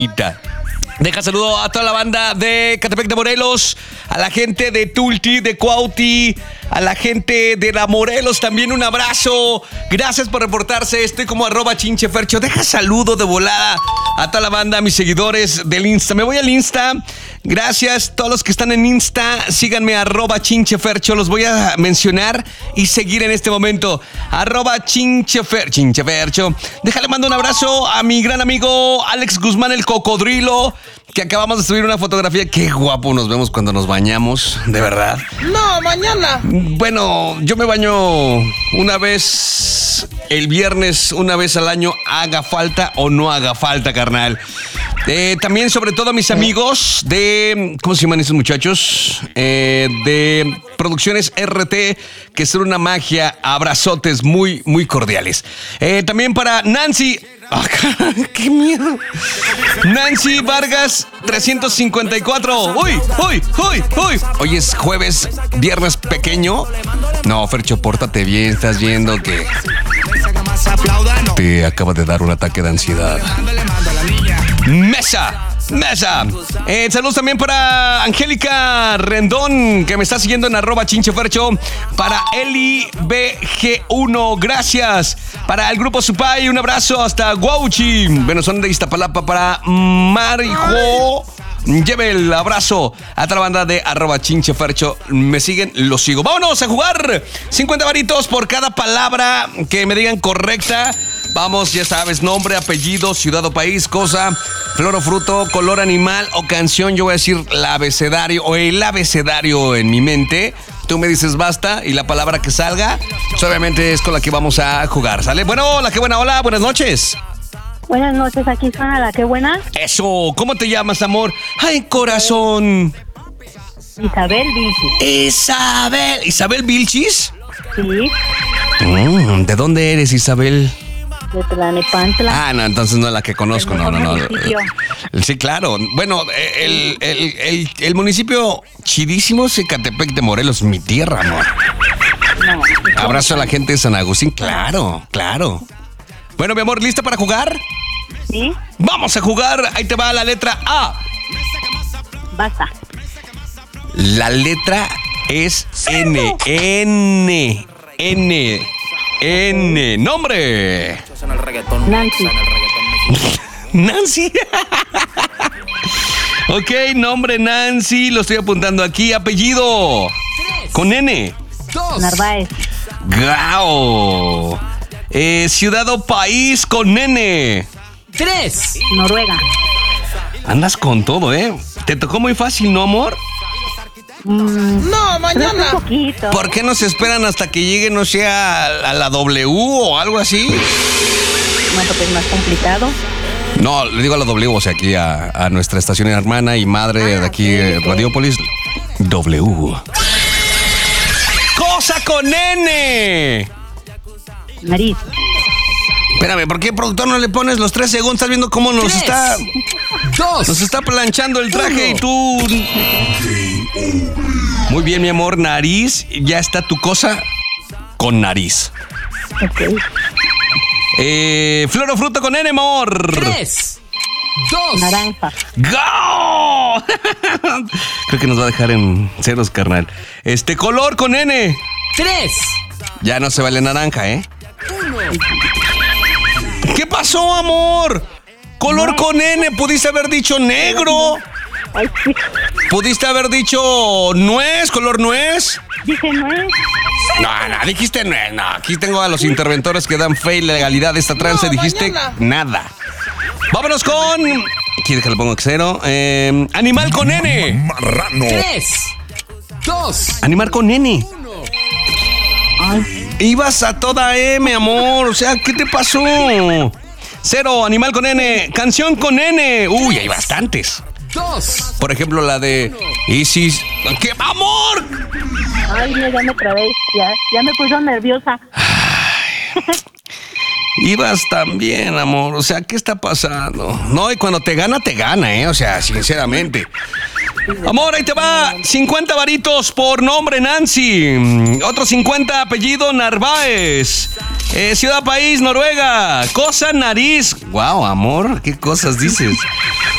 Deja saludo a toda la banda de Catepec de Morelos, a la gente de Tulti, de Cuauti, a la gente de la Morelos también un abrazo. Gracias por reportarse. Estoy como @chinchefercho. Deja saludo de volada a toda la banda, a mis seguidores del Insta. Me voy al Insta. Gracias, todos los que están en Insta, síganme @chinchefercho. Los voy a mencionar y seguir en este momento. @chinchefercho. Déjale mando un abrazo a mi gran amigo Alex Guzmán, el cocodrilo, que acabamos de subir una fotografía. Qué guapo nos vemos cuando nos bañamos, de verdad. No, mañana. Bueno, yo me baño una vez el viernes, una vez al año, haga falta o no haga falta, carnal. También, sobre todo, a mis amigos de... ¿Cómo se llaman esos muchachos? De Producciones RT, que son una magia. Abrazotes muy, muy cordiales. También para Nancy... ¡Ah, qué miedo! Nancy Vargas 354. ¡Uy! Hoy es jueves, viernes pequeño. No, Fercho, pórtate bien. Estás viendo que te acaba de dar un ataque de ansiedad. Mesa. Saludos también para Angélica Rendón, que me está siguiendo en @chinchefercho. Para Eli BG1, gracias. Para el grupo Supay, un abrazo hasta Guauchi. Bueno, son de Iztapalapa. Para Marijo, lleve el abrazo a toda la banda de @chinchefercho. Me siguen, los sigo. Vámonos a jugar. 50 varitos por cada palabra que me digan correcta. Vamos, ya sabes, nombre, apellido, ciudad o país, cosa, flor o fruto, color, animal o canción. Yo voy a decir el abecedario en mi mente. Tú me dices basta y la palabra que salga, pues obviamente es con la que vamos a jugar, ¿sale? Bueno, la que buena, hola, buenas noches. Buenas noches, aquí suena la que buena. Eso, ¿cómo te llamas, amor? Ay, corazón. Isabel Vilchis. ¿Isabel Vilchis? Sí. ¿De dónde eres, Isabel? De Tlalnepantla. Ah, no, entonces no es la que conozco, no. Municipio. Sí, claro. Bueno, el municipio chidísimo es Ecatepec de Morelos, mi tierra, amor. No. Abrazo a la gente de San Agustín, claro. Bueno, mi amor, ¿lista para jugar? Sí. Vamos a jugar. Ahí te va la letra A. Basta. La letra es N. Nombre. Nancy. Ok, nombre Nancy. Lo estoy apuntando aquí. Apellido. Con N. Narváez. Gao. Ciudad o país con N. 3. Noruega. Andas con todo, ¿eh? Te tocó muy fácil, ¿no, amor? No, mañana. Un poquito. ¿Por qué no se esperan hasta que llegue, no sé, a la W o algo así? No, porque es más complicado. No, le digo a la W, o sea, aquí a nuestra estación hermana y madre de aquí, ok. Radiopolis. W. Cosa con N. Nariz. Espérame, ¿por qué, productor, no le pones los 3 segundos? ¿Estás viendo cómo nos está planchando el traje y tú... Muy bien, mi amor, nariz. Ya está tu cosa con nariz. Ok. Flor o fruto con N, amor. 3. 2. Naranja. ¡Go! Creo que nos va a dejar en ceros, carnal. Color con N. 3. Ya no se vale naranja, ¿eh? ¿Qué pasó, amor? Color con N. Pudiste haber dicho negro. Ay, sí. Pudiste haber dicho nuez, color nuez. Dije nuez. No, dijiste nuez. No, aquí tengo a los interventores que dan fe y legalidad de esta trance. Dijiste mañana. nada. Vámonos con... Aquí déjale pongo cero. Animal con N. Marrano. 3. 2. Animal con N. Ay, Ibas a toda M, amor. O sea, ¿qué te pasó? 0, animal con N. Canción con N. Uy, hay bastantes. 2. Por ejemplo, la de Isis. ¿Qué, amor? ay, no, ya me trabé. Ya me puso nerviosa. Ibas también, amor. O sea, ¿qué está pasando? No, y cuando te gana, ¿eh? O sea, sinceramente. Amor, ahí te va. 50 varitos por nombre, Nancy. Otro 50, apellido Narváez. Ciudad, país, Noruega. Cosa, nariz. Wow, amor, ¿qué cosas dices?